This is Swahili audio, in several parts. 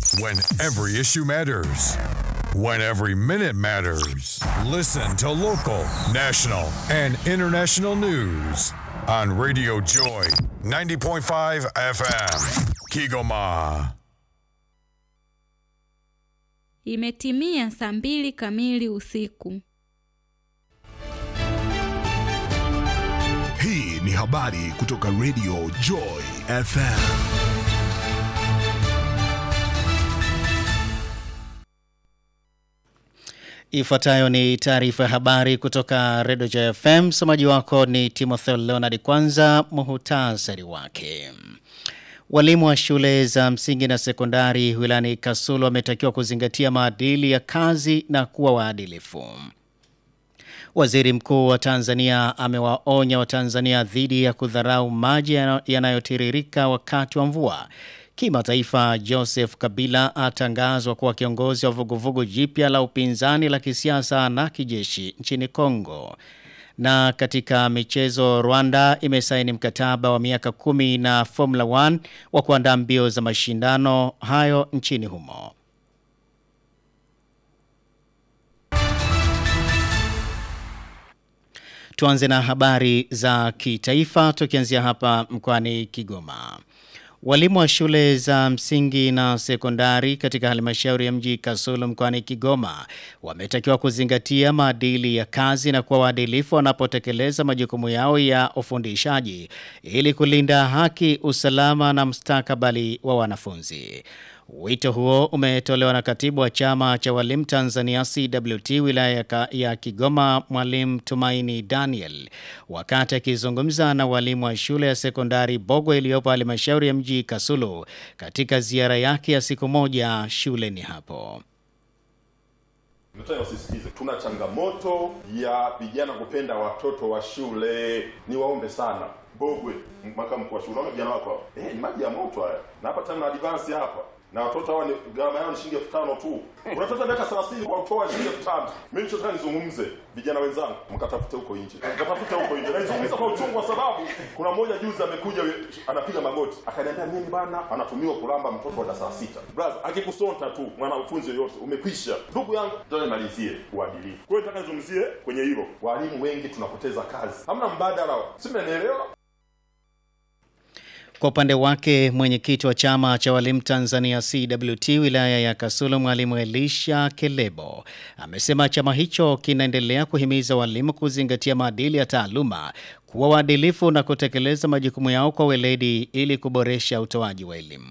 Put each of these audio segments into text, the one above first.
When every issue matters. When every minute matters. Listen to local, national, and international news on Radio Joy 90.5 FM. Kigoma. Imetimia saa 2 kamili usiku. Hii ni habari kutoka Radio Joy FM. Ifuatayo ni taarifa ya habari kutoka Radio Joy FM. Msomaji wako ni Timothy Leonard. Kwanza muhtasari wake. Walimu wa shule za msingi na sekondari wilayani Kasulu wametakiwa kuzingatia maadili ya kazi na kuwa waadilifu. Waziri Mkuu wa Tanzania amewaonya Watanzania dhidi ya kudharau maji yanayotiririka wakati wa mvua. Kimataifa, Joseph Kabila atangazwa kuwa kiongozi wa vuguvugu jipya la upinzani la kisiasa na kijeshi nchini Kongo. Na katika michezo, Rwanda imesaini mkataba wa miaka 10 na Formula 1 wa kuandaa mbio za mashindano hayo nchini humo. Tuanze na habari za kitaifa tukianzia hapa mkoani Kigoma. Walimu wa shule za msingi na sekondari katika halmashauri ya mji Kasulu mkoani Kigoma wametakiwa kuzingatia maadili ya kazi na kuwa waadilifu wanapotekeleza majukumu yao ya ufundishaji ili kulinda haki, usalama na mustakabali wa wanafunzi. Wito huo umetolewa na katibu wa chama cha walimu Tanzania CWT wilaya ya Kigoma, Mwalimu Tumaini Daniel, wakati akizungumza na walimu wa shule ya sekondari Bogwe iliyopo halmashauri ya mji Kasulu katika ziara yake ya siku moja shuleni hapo. Nataka usisitize, tuna changamoto ya vijana kupenda watoto wa shule. Niwaombe sana Bogwe, makamu mkuu wa shule, na vijana wako ni maji ya moto haya. Na hapa tena advance hapa. Na watoto hawa ni gharama yao ni shilingi 5,000 tu. Unatoka miaka 30 kwa kutoa shilingi 5,000. Mimi nilichotaka nizungumze, vijana wenzangu, mkatafute huko nje. Mkatafute huko nje. Na nizungumza kwa uchungu kwa sababu kuna mmoja juzi amekuja anapiga magoti. Akaniambia mimi bana anatumiwa kulamba mtoto wa darasa 6. Brother, akikusonta tu mwanafunzi yote umekwisha. Ndugu yangu, ndio nimalizie uadilifu. Kwa hiyo nataka nizungumzie kwenye hilo. Walimu wengi tunapoteza kazi. Hamna mbadala. Si mnaelewa? Kwa upande wake, mwenyekiti wa chama cha walimu Tanzania CWT wilaya ya Kasulu, Mwalimu Elisha Kelebo, amesema chama hicho kinaendelea kuhimiza walimu kuzingatia maadili ya taaluma, kuwa waadilifu na kutekeleza majukumu yao kwa weledi ili kuboresha utoaji wa elimu.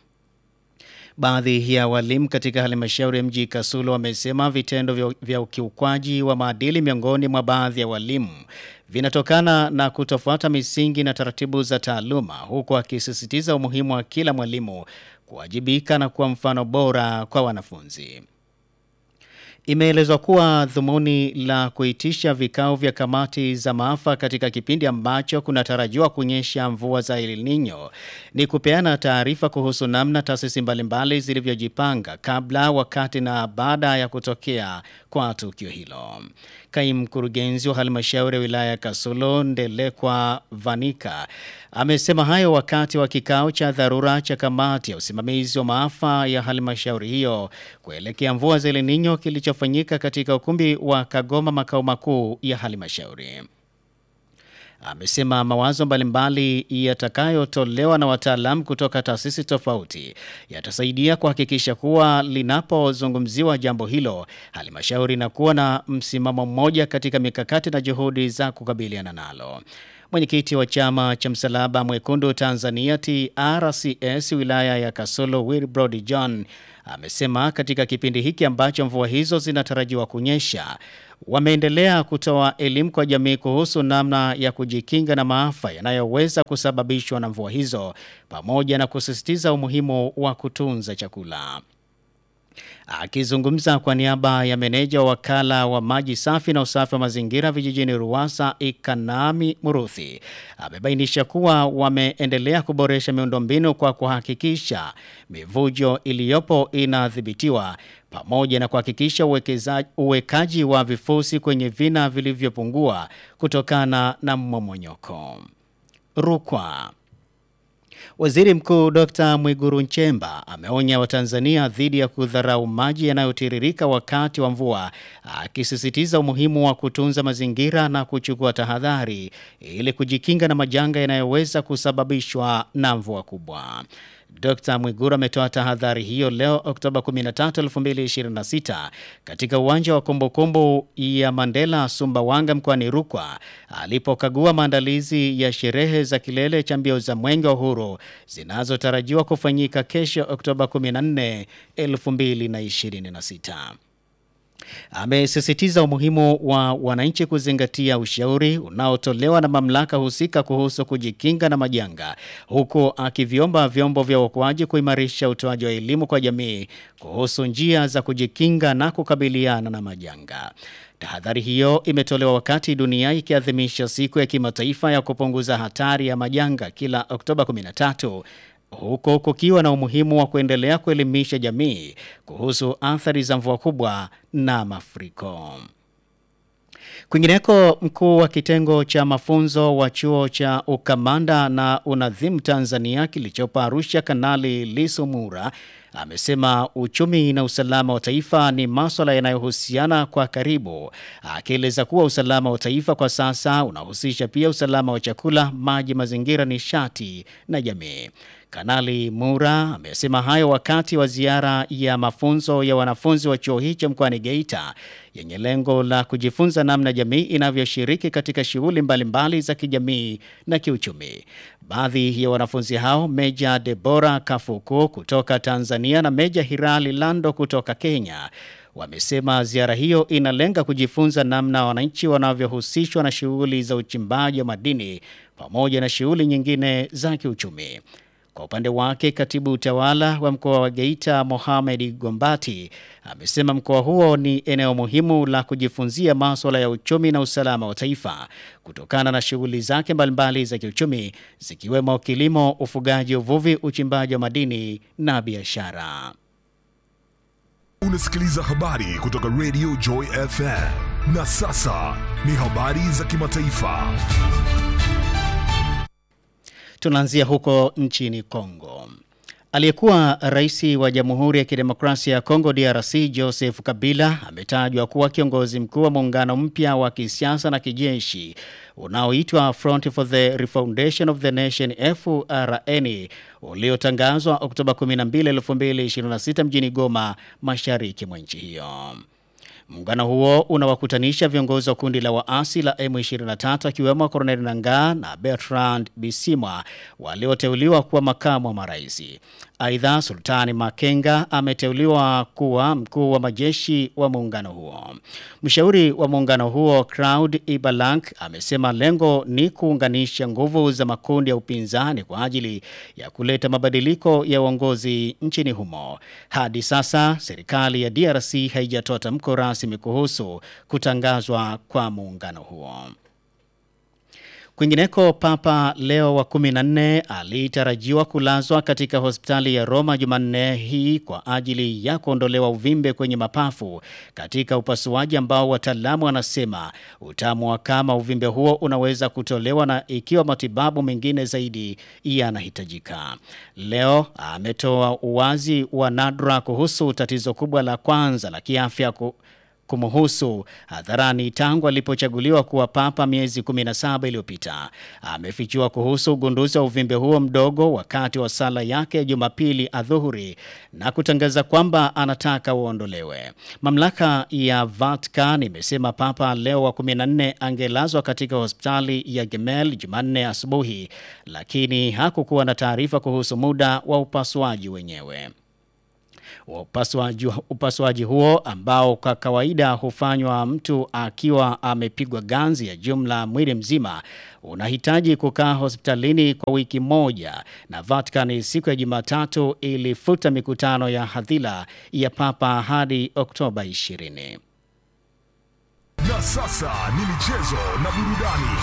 Baadhi ya walimu katika halmashauri ya mji Kasulu wamesema vitendo vya ukiukwaji wa maadili miongoni mwa baadhi ya walimu vinatokana na kutofuata misingi na taratibu za taaluma, huku akisisitiza umuhimu wa kila mwalimu kuwajibika na kuwa mfano bora kwa wanafunzi. Imeelezwa kuwa dhumuni la kuitisha vikao vya kamati za maafa katika kipindi ambacho kunatarajiwa kunyesha mvua za El Nino ni kupeana taarifa kuhusu namna taasisi mbalimbali zilivyojipanga kabla, wakati na baada ya kutokea kwa tukio hilo. Kaimu mkurugenzi wa halmashauri ya wilaya ya Kasulu, Ndelekwa Vanika, amesema hayo wakati wa kikao cha dharura cha kamati ya usimamizi wa maafa ya halmashauri hiyo kuelekea mvua za El Nino kilichofanyika katika ukumbi wa Kagoma, makao makuu ya halmashauri. Amesema mawazo mbalimbali yatakayotolewa na wataalamu kutoka taasisi tofauti yatasaidia kuhakikisha kuwa linapozungumziwa jambo hilo, halmashauri inakuwa na msimamo mmoja katika mikakati na juhudi za kukabiliana nalo. Mwenyekiti wa chama cha Msalaba Mwekundu Tanzania TRCS wilaya ya Kasulu, Wilbrod John, amesema katika kipindi hiki ambacho mvua hizo zinatarajiwa kunyesha, wameendelea kutoa elimu kwa jamii kuhusu namna ya kujikinga na maafa yanayoweza kusababishwa na mvua hizo, pamoja na kusisitiza umuhimu wa kutunza chakula. Akizungumza kwa niaba ya meneja wa wakala wa maji safi na usafi wa mazingira vijijini Ruwasa, Ikanami Muruthi, amebainisha kuwa wameendelea kuboresha miundombinu kwa kuhakikisha mivujo iliyopo inadhibitiwa, pamoja na kuhakikisha uwekaji wa vifusi kwenye vina vilivyopungua kutokana na mmomonyoko. Rukwa. Waziri Mkuu Dr. Mwigulu Nchemba ameonya Watanzania dhidi ya kudharau maji yanayotiririka wakati wa mvua, akisisitiza umuhimu wa kutunza mazingira na kuchukua tahadhari ili kujikinga na majanga yanayoweza kusababishwa na mvua kubwa. Dr. Mwigulu ametoa tahadhari hiyo leo Oktoba 13, 2026 katika uwanja wa kumbukumbu ya Mandela Sumbawanga mkoani Rukwa alipokagua maandalizi ya sherehe za kilele cha mbio za Mwenge wa Uhuru zinazotarajiwa kufanyika kesho Oktoba 14, 2026. Amesisitiza umuhimu wa wananchi kuzingatia ushauri unaotolewa na mamlaka husika kuhusu kujikinga na majanga, huku akiviomba vyombo vya uokoaji kuimarisha utoaji wa elimu kwa jamii kuhusu njia za kujikinga na kukabiliana na majanga. Tahadhari hiyo imetolewa wakati dunia ikiadhimisha siku ya kimataifa ya kupunguza hatari ya majanga kila Oktoba 13. Huko kukiwa na umuhimu wa kuendelea kuelimisha jamii kuhusu athari za mvua kubwa na mafuriko. Kwingineko, mkuu wa kitengo cha mafunzo wa chuo cha ukamanda na unadhimu Tanzania kilichopo Arusha, Kanali Lisu Mura amesema uchumi na usalama wa taifa ni masuala yanayohusiana kwa karibu, akieleza kuwa usalama wa taifa kwa sasa unahusisha pia usalama wa chakula, maji, mazingira, nishati na jamii. Kanali Mura amesema hayo wakati wa ziara ya mafunzo ya wanafunzi wa chuo hicho mkoani Geita yenye lengo la kujifunza namna jamii inavyoshiriki katika shughuli mbalimbali za kijamii na kiuchumi. Baadhi ya wanafunzi hao, Meja Deborah Kafuku kutoka Tanzania na Meja Hirali Lando kutoka Kenya, wamesema ziara hiyo inalenga kujifunza namna wananchi wanavyohusishwa na shughuli za uchimbaji wa madini pamoja na shughuli nyingine za kiuchumi. Kwa upande wake, katibu utawala wa mkoa wa Geita Mohamed Gombati amesema mkoa huo ni eneo muhimu la kujifunzia masuala ya uchumi na usalama wa taifa kutokana na shughuli zake mbalimbali za kiuchumi zikiwemo kilimo, ufugaji, uvuvi, uchimbaji wa madini na biashara. Unasikiliza habari kutoka Radio Joy FM. Na sasa ni habari za kimataifa. Tunaanzia huko nchini Kongo. Aliyekuwa rais wa Jamhuri ya Kidemokrasia ya Kongo DRC Joseph Kabila ametajwa kuwa kiongozi mkuu wa muungano mpya wa kisiasa na kijeshi unaoitwa Front for the Refoundation of the Nation FRN uliotangazwa Oktoba 12, 2026 mjini Goma, mashariki mwa nchi hiyo. Muungano huo unawakutanisha viongozi wa kundi la waasi la M23 akiwemo Colonel Nangaa na Bertrand Bisimwa walioteuliwa kuwa makamu wa marais. Aidha, Sultani Makenga ameteuliwa kuwa mkuu wa majeshi wa muungano huo. Mshauri wa muungano huo Claude Ibalank amesema lengo ni kuunganisha nguvu za makundi ya upinzani kwa ajili ya kuleta mabadiliko ya uongozi nchini humo. Hadi sasa serikali ya DRC haijatoa tamko rasmi kuhusu kutangazwa kwa muungano huo. Kwingineko, Papa Leo wa 14 alitarajiwa kulazwa katika hospitali ya Roma Jumanne hii kwa ajili ya kuondolewa uvimbe kwenye mapafu katika upasuaji ambao wataalamu wanasema utaamua kama uvimbe huo unaweza kutolewa na ikiwa matibabu mengine zaidi yanahitajika. Leo ametoa uwazi wa nadra kuhusu tatizo kubwa la kwanza la kiafya kumhusu hadharani tangu alipochaguliwa kuwa papa miezi 17 iliyopita. Amefichua kuhusu ugunduzi wa uvimbe huo mdogo wakati wa sala yake Jumapili adhuhuri na kutangaza kwamba anataka uondolewe. Mamlaka ya Vatican imesema Papa Leo wa 14 angelazwa katika hospitali ya Gemelli Jumanne asubuhi, lakini hakukuwa na taarifa kuhusu muda wa upasuaji wenyewe. Upasuaji huo ambao kwa kawaida hufanywa mtu akiwa amepigwa ganzi ya jumla mwili mzima unahitaji kukaa hospitalini kwa wiki moja, na Vatican siku ya Jumatatu ilifuta mikutano ya hadhira ya Papa hadi Oktoba 20. Na sasa ni michezo na burudani.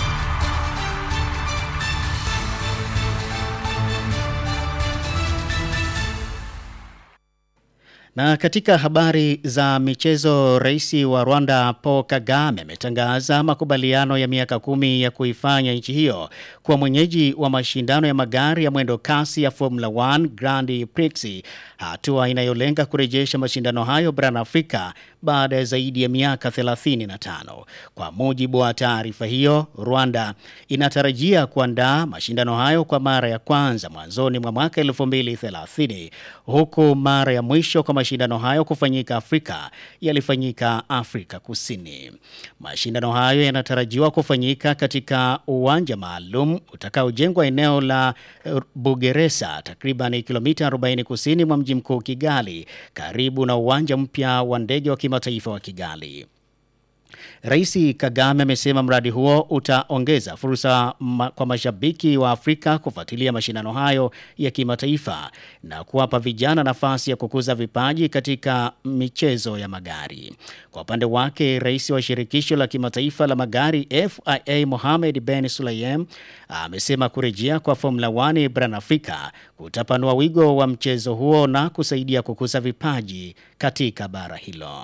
Na katika habari za michezo, rais wa Rwanda Paul Kagame ametangaza makubaliano ya miaka 10 ya kuifanya nchi hiyo kuwa mwenyeji wa mashindano ya magari ya mwendo kasi ya Formula 1 Grand Prix, hatua inayolenga kurejesha mashindano hayo barani Afrika baada ya zaidi ya miaka 35. Kwa mujibu wa taarifa hiyo, Rwanda inatarajia kuandaa mashindano hayo kwa mara ya kwanza mwanzoni mwa mwaka 2030, huku mara ya mwisho kwa mashindano hayo kufanyika Afrika yalifanyika Afrika Kusini. Mashindano hayo yanatarajiwa kufanyika katika uwanja maalum utakaojengwa eneo la Bugeresa, takriban kilomita 40 kusini mwa mji mkuu Kigali, karibu na uwanja mpya wa ndege wa kimataifa wa Kigali. Rais Kagame amesema mradi huo utaongeza fursa kwa mashabiki wa Afrika kufuatilia mashindano hayo ya kimataifa na kuwapa vijana nafasi ya kukuza vipaji katika michezo ya magari. Kwa upande wake, rais wa shirikisho la kimataifa la magari FIA Mohamed Ben Sulayem amesema kurejea kwa Formula 1 barani Afrika kutapanua wigo wa mchezo huo na kusaidia kukuza vipaji katika bara hilo.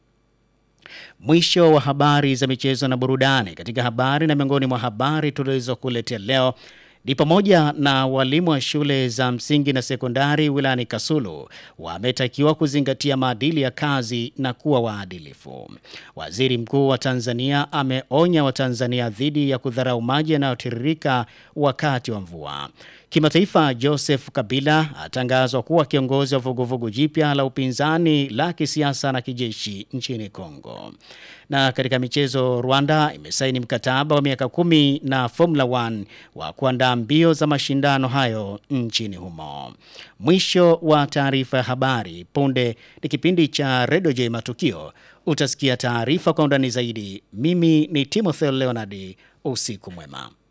Mwisho wa habari za michezo na burudani. Katika habari na miongoni mwa habari tulizokuletea leo ni pamoja na walimu wa shule za msingi na sekondari wilayani Kasulu wametakiwa kuzingatia maadili ya kazi na kuwa waadilifu. Waziri Mkuu wa Tanzania ameonya Watanzania dhidi ya kudharau maji yanayotiririka wakati wa mvua. Kimataifa, Joseph Kabila atangazwa kuwa kiongozi wa vuguvugu jipya la upinzani la kisiasa na kijeshi nchini Kongo. Na katika michezo, Rwanda imesaini mkataba wa miaka 10 na Formula 1 wa kuandaa mbio za mashindano hayo nchini humo. Mwisho wa taarifa ya habari. Punde ni kipindi cha Radio J Matukio. Utasikia taarifa kwa undani zaidi. Mimi ni Timotheo Leonardi. Usiku mwema.